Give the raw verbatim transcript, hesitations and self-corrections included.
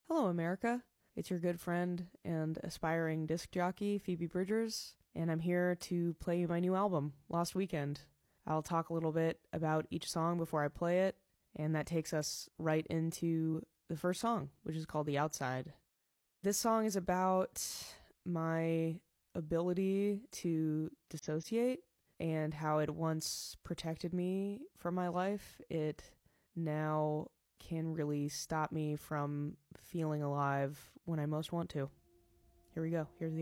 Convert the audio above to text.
Hello, America. It's your good friend and aspiring disc jockey, Phoebe Bridgers, and I'm here to play you my new album, Lost Weekend. I'll talk a little bit about each song before I play it, and that takes us right into the first song, which is called The Outside. This song is about my ability to dissociate and how it once protected me from my life. It now can really stop me from feeling alive when I most want to. Here we go. Here's the